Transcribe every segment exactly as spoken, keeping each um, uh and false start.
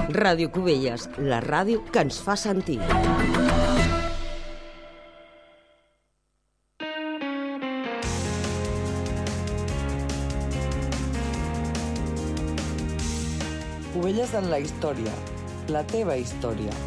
Ràdio Cubelles, la ràdio que ens fa sentir. Cubelles en la història, la teva història.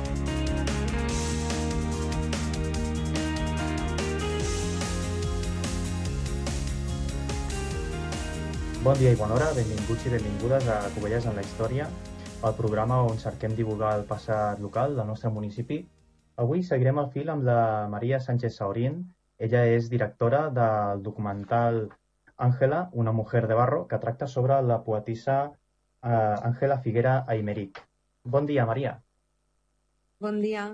Bon dia i bona hora, benvinguts i benvingudes a Cubelles en la història, el programa on cerquem divulgar el passat local del nostre municipi. Avui seguirem el fil amb la Maria Sánchez Saurín. Ella és directora del documental Ángela, una mujer de barro, que tracta sobre la poetisa uh, Ángela Figuera Aymerich. Bon dia, Maria. Bon dia.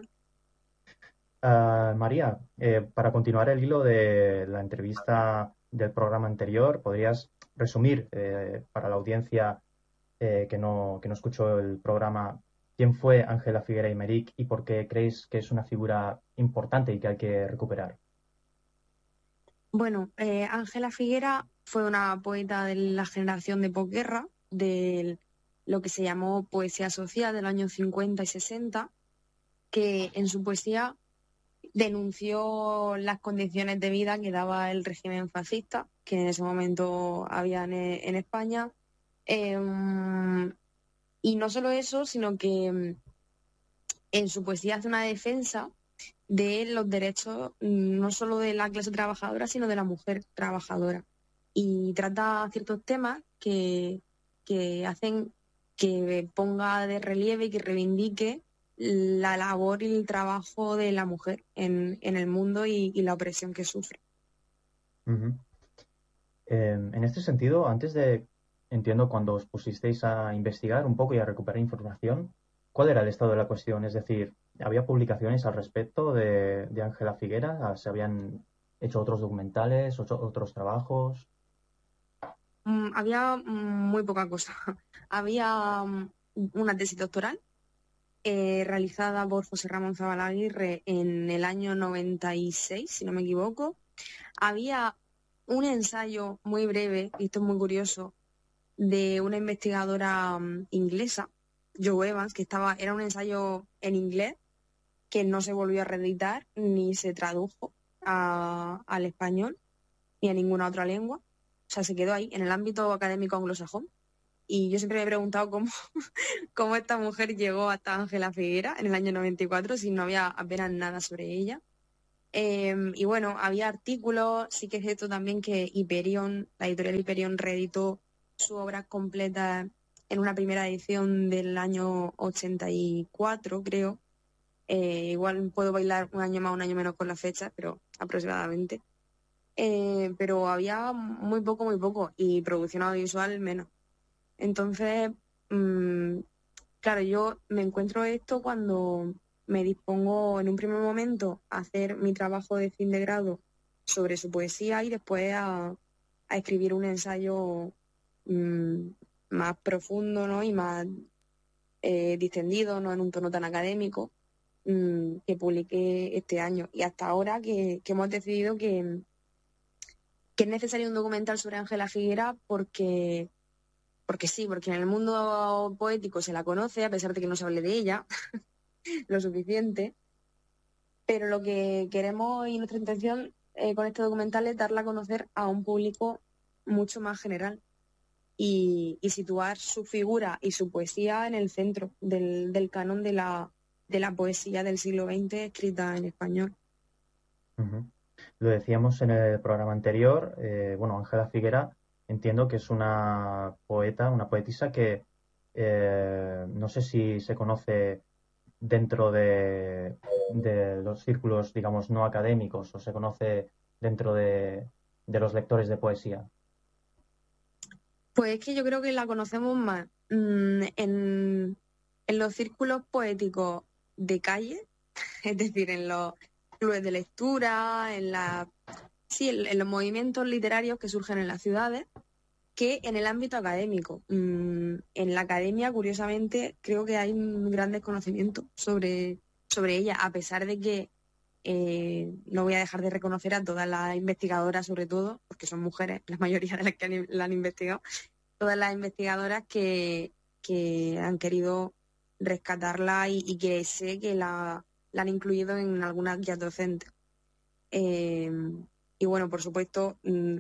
Uh, María, eh, para continuar el hilo de la entrevista del programa anterior, ¿podrías resumir eh, para la audiencia eh, que, no, que no escuchó el programa quién fue Ángela Figuera Aymerich y por qué creéis que es una figura importante y que hay que recuperar? Bueno, eh, Ángela Figuera fue una poeta de la generación de posguerra, de lo que se llamó poesía social del año cincuenta y sesenta, que en su poesía denunció las condiciones de vida que daba el régimen fascista, que en ese momento había en, en España. Eh, y no solo eso, sino que en su poesía hace una defensa de los derechos no solo de la clase trabajadora, sino de la mujer trabajadora. Y trata ciertos temas que, que hacen que ponga de relieve y que reivindique la labor y el trabajo de la mujer en, en el mundo y, y la opresión que sufre. Uh-huh. Eh, en este sentido, antes de, entiendo, cuando os pusisteis a investigar un poco y a recuperar información, ¿cuál era el estado de la cuestión? Es decir, ¿había publicaciones al respecto de, de Ángela Figuera? ¿Se habían hecho otros documentales, otro, otros trabajos? Mm, había muy poca cosa. Había um, una tesis doctoral Eh, realizada por José Ramón Zabalaguirre en el año noventa y seis, si no me equivoco. Había un ensayo muy breve, y esto es muy curioso, de una investigadora um, inglesa, Jo Evans, que estaba, era un ensayo en inglés que no se volvió a reeditar ni se tradujo a, al español ni a ninguna otra lengua. O sea, se quedó ahí, en el ámbito académico anglosajón. Y yo siempre me he preguntado cómo, cómo esta mujer llegó hasta Ángela Figuera en el año noventa y cuatro si no había apenas nada sobre ella. Eh, y bueno, había artículos, sí que es cierto también que Hyperion, la editorial Hyperion reeditó su obra completa en una primera edición del año ochenta y cuatro, creo. Eh, igual puedo bailar un año más, un año menos con la fecha, pero aproximadamente. Eh, pero había muy poco, muy poco, y producción audiovisual menos. Entonces, mmm, claro, yo me encuentro esto cuando me dispongo en un primer momento a hacer mi trabajo de fin de grado sobre su poesía y después a, a escribir un ensayo mmm, más profundo, ¿no? Y más eh, distendido, no en un tono tan académico, mmm, que publiqué este año. Y hasta ahora que, que hemos decidido que, que es necesario un documental sobre Ángela Figuera porque... Porque sí, porque en el mundo poético se la conoce, a pesar de que no se hable de ella lo suficiente. Pero lo que queremos y nuestra intención eh, con este documental es darla a conocer a un público mucho más general y, y situar su figura y su poesía en el centro del, del canon de la, de la poesía del siglo veinte escrita en español. Uh-huh. Lo decíamos en el programa anterior, eh, bueno, Ángela Figuera, entiendo que es una poeta, una poetisa que eh, no sé si se conoce dentro de, de los círculos, digamos, no académicos o se conoce dentro de, de los lectores de poesía. Pues es que yo creo que la conocemos más mmm, en, en los círculos poéticos de calle, es decir, en los clubes de lectura, en la sí, en, en los movimientos literarios que surgen en las ciudades, que en el ámbito académico. Mm, en la academia, curiosamente, creo que hay un gran desconocimiento sobre, sobre ella, a pesar de que eh, no voy a dejar de reconocer a todas las investigadoras, sobre todo, porque son mujeres, la mayoría de las que la han investigado, todas las investigadoras que, que han querido rescatarla y, y que sé que la, la han incluido en algunas guías docentes. Eh, y bueno, por supuesto, mmm,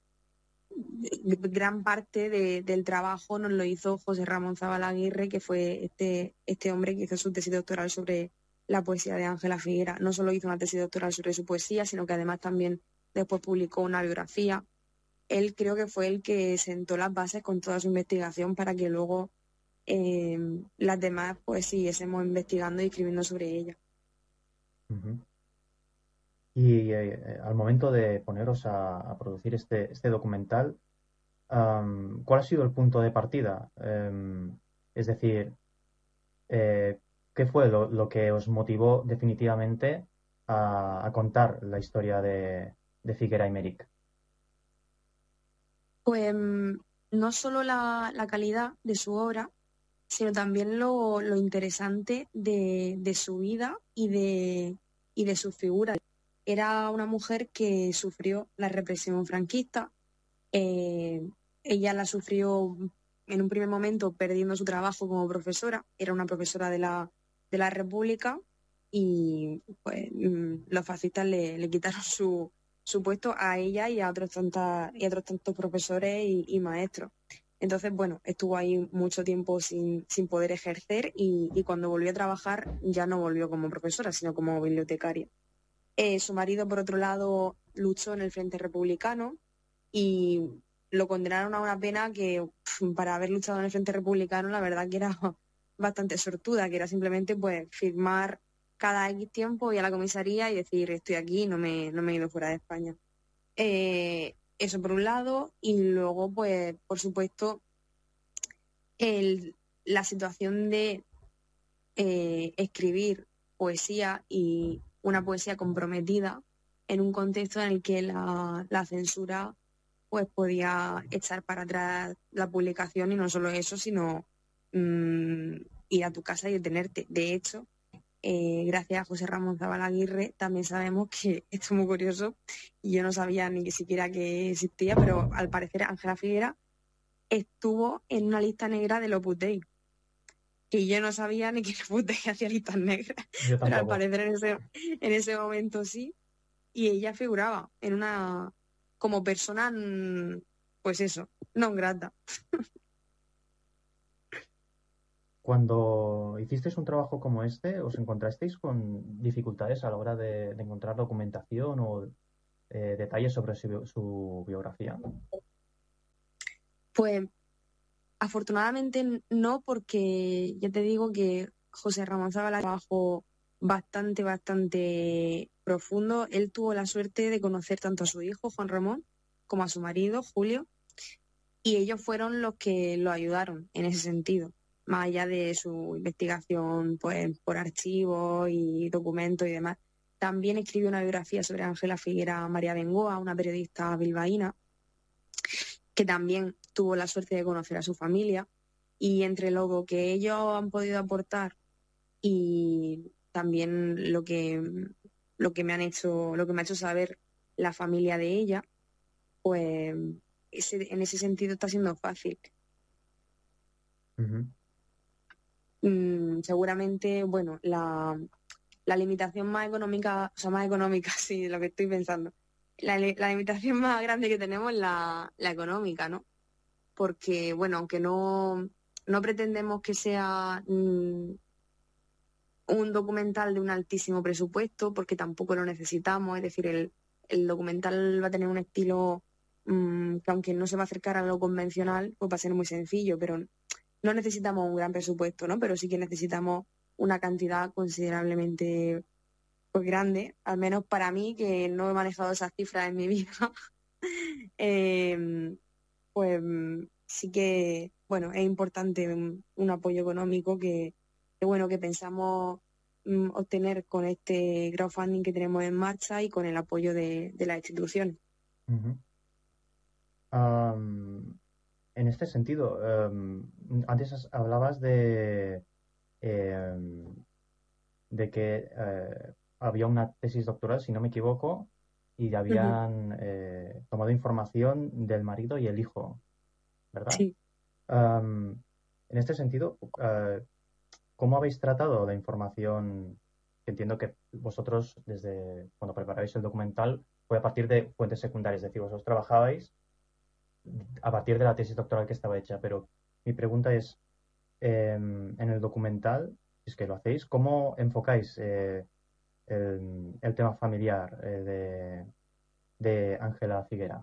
gran parte de, del trabajo nos lo hizo José Ramón Zabalaguirre, que fue este, este hombre que hizo su tesis doctoral sobre la poesía de Ángela Figuera. No solo hizo una tesis doctoral sobre su poesía, sino que además también después publicó una biografía. Él creo que fue el que sentó las bases con toda su investigación para que luego eh, las demás pues siguiésemos investigando y escribiendo sobre ella. Uh-huh. Y eh, al momento de poneros a, a producir este, este documental, um, ¿cuál ha sido el punto de partida? Um, es decir, eh, ¿qué fue lo, lo que os motivó definitivamente a, a contar la historia de, de Figuera Aymerich? Pues no solo la, la calidad de su obra, sino también lo, lo interesante de, de su vida y de, y de su figura. Era una mujer que sufrió la represión franquista. Eh, ella la sufrió en un primer momento perdiendo su trabajo como profesora. Era una profesora de la, de la República y pues, los fascistas le, le quitaron su, su puesto a ella y a otros, tantas, y a otros tantos profesores y, y maestros. Entonces, bueno, estuvo ahí mucho tiempo sin, sin poder ejercer y, y cuando volvió a trabajar ya no volvió como profesora, sino como bibliotecaria. Eh, su marido, por otro lado, luchó en el Frente Republicano y lo condenaron a una pena que pff, para haber luchado en el Frente Republicano la verdad que era bastante sortuda, que era simplemente pues firmar cada X tiempo y a la comisaría y decir estoy aquí, no me, no me he ido fuera de España. Eh, eso por un lado, y luego pues por supuesto el, la situación de eh, escribir poesía y una poesía comprometida en un contexto en el que la, la censura pues podía echar para atrás la publicación y no solo eso, sino mmm, ir a tu casa y detenerte. De hecho, eh, gracias a José Ramón Zabalaguirre también sabemos que esto es muy curioso y yo no sabía ni siquiera que existía, pero al parecer Ángela Figuera estuvo en una lista negra del Opus Dei. Y yo no sabía ni que el Opus Dei hacía listas negras, pero al parecer en ese, en ese momento sí. Y ella figuraba en una, como persona, pues eso, non grata. Cuando hicisteis un trabajo como este, ¿os encontrasteis con dificultades a la hora de, de encontrar documentación o eh, detalles sobre su, su biografía? Pues afortunadamente no, porque ya te digo que José Ramón Zabala trabajó bastante, bastante profundo. Él tuvo la suerte de conocer tanto a su hijo, Juan Ramón, como a su marido, Julio, y ellos fueron los que lo ayudaron en ese sentido, más allá de su investigación pues, por archivos y documentos y demás. También escribió una biografía sobre Ángela Figuera María Bengoa, una periodista bilbaína, que también tuvo la suerte de conocer a su familia, y entre lo que ellos han podido aportar y también lo que, lo que me han hecho, lo que me ha hecho saber la familia de ella, pues ese, en ese sentido está siendo fácil. Uh-huh. Mm, seguramente, bueno, la, la limitación más económica, o sea, más económica, sí, lo que estoy pensando. La, la limitación más grande que tenemos es la, la económica, ¿no? Porque, bueno, aunque no, no pretendemos que sea mmm, un documental de un altísimo presupuesto, porque tampoco lo necesitamos, es decir, el, el documental va a tener un estilo mmm, que aunque no se va a acercar a lo convencional, pues va a ser muy sencillo, pero no necesitamos un gran presupuesto, ¿no? Pero sí que necesitamos una cantidad considerablemente pues grande, al menos para mí, que no he manejado esas cifras en mi vida. eh, pues sí que, bueno, es importante un, un apoyo económico que, que, bueno, que pensamos um, obtener con este crowdfunding que tenemos en marcha y con el apoyo de, de las instituciones. Uh-huh. Um, en este sentido, um, antes hablabas de, eh, de que eh, había una tesis doctoral, si no me equivoco, y habían uh-huh. eh, tomado información del marido y el hijo, ¿verdad? Sí. Um, en este sentido, uh, ¿cómo habéis tratado la información? Que entiendo que vosotros, desde cuando preparabais el documental, fue a partir de fuentes secundarias, es decir, vosotros trabajabais a partir de la tesis doctoral que estaba hecha, pero mi pregunta es, eh, en el documental, si es que lo hacéis, ¿cómo enfocáis eh, el, el tema familiar eh, de Ángela Figuera?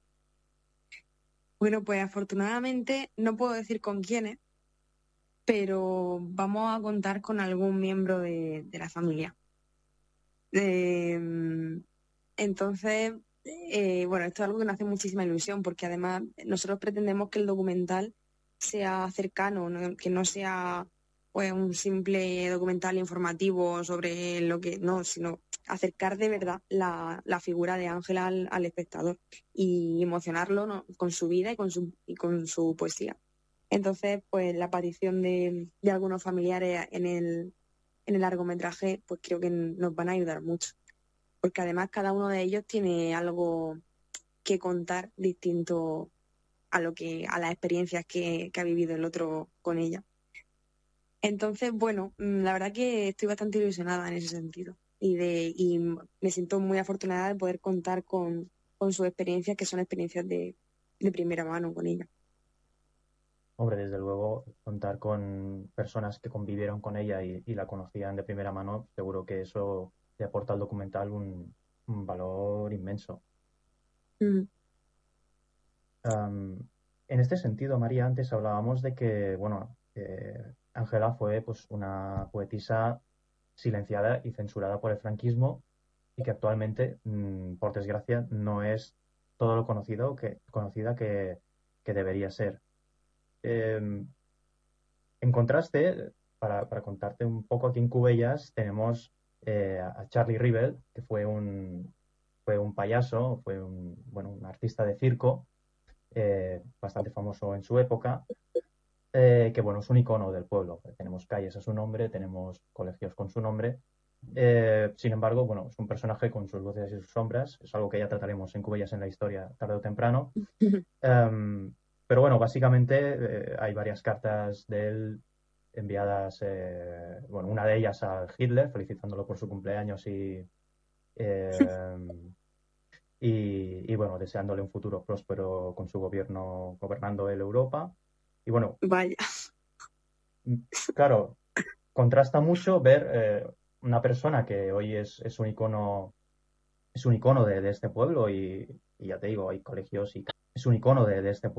Bueno, pues afortunadamente no puedo decir con quiénes, pero vamos a contar con algún miembro de, de la familia. Eh, entonces, eh, bueno, esto es algo que nos hace muchísima ilusión, porque además nosotros pretendemos que el documental sea cercano, ¿no? Que no sea pues un simple documental informativo sobre lo que no, sino acercar de verdad la, la figura de Ángela al, al espectador y emocionarlo, ¿no? Con su vida y con su, y con su poesía. Entonces, pues la aparición de, de algunos familiares en el, en el largometraje, pues creo que nos van a ayudar mucho. Porque además cada uno de ellos tiene algo que contar distinto a lo que, a las experiencias que, que ha vivido el otro con ella. Entonces, bueno, la verdad que estoy bastante ilusionada en ese sentido. Y de, y me siento muy afortunada de poder contar con, con sus experiencias, que son experiencias de, de primera mano con ella. Hombre, desde luego, contar con personas que convivieron con ella y, y la conocían de primera mano, seguro que eso le aporta al documental un, un valor inmenso. Mm. Um, en este sentido, María, antes hablábamos de que, bueno, Ángela eh, fue pues una poetisa silenciada y censurada por el franquismo y que actualmente, mmm, por desgracia, no es todo lo conocido que, conocida que, que debería ser. Eh, en contraste, para, para contarte un poco, aquí en Cubellas tenemos eh, a Charlie Rivel, que fue un, fue un payaso, fue un, bueno, un artista de circo, eh, bastante famoso en su época, eh, que bueno, es un icono del pueblo. Tenemos calles a su nombre, tenemos colegios con su nombre. Eh, sin embargo, bueno, es un personaje con sus luces y sus sombras, es algo que ya trataremos en Cubellas en la historia tarde o temprano. Um, pero bueno, básicamente eh, hay varias cartas de él enviadas, eh, bueno, una de ellas a Hitler, felicitándolo por su cumpleaños y, eh, y, y bueno, deseándole un futuro próspero con su gobierno gobernando el Europa. Y bueno, vaya, claro, contrasta mucho ver eh, una persona que hoy es, es un icono, es un icono de, de este pueblo y, y ya te digo, hay colegios y es un icono de, de este pueblo.